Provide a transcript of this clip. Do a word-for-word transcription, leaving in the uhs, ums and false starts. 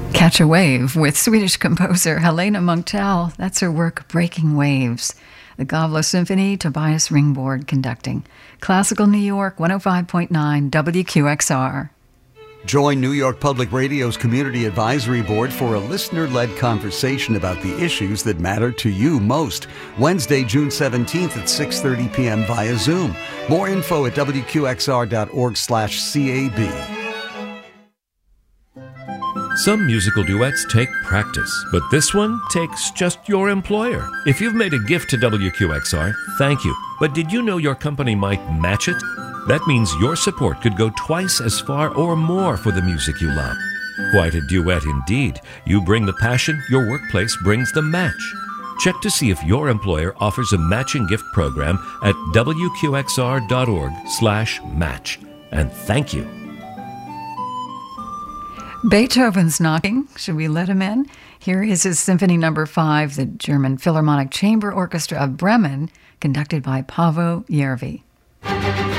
Catch a Wave with Swedish composer Helena Munktell. That's her work, Breaking Waves. The Gavlo Symphony, Tobias Ringborg conducting. Classical New York, one oh five point nine W Q X R. Join New York Public Radio's Community Advisory Board for a listener-led conversation about the issues that matter to you most. Wednesday, June seventeenth at six thirty p.m. via Zoom. More info at w q x r dot org slash c a b. Some musical duets take practice, but this one takes just your employer. If you've made a gift to W Q X R, thank you. But did you know your company might match it? That means your support could go twice as far or more for the music you love. Quite a duet indeed. You bring the passion, your workplace brings the match. Check to see if your employer offers a matching gift program at w q x r dot org slash match. And thank you. Beethoven's knocking. Should we let him in? Here is his Symphony Number Five, the German Philharmonic Chamber Orchestra of Bremen, conducted by Paavo Järvi.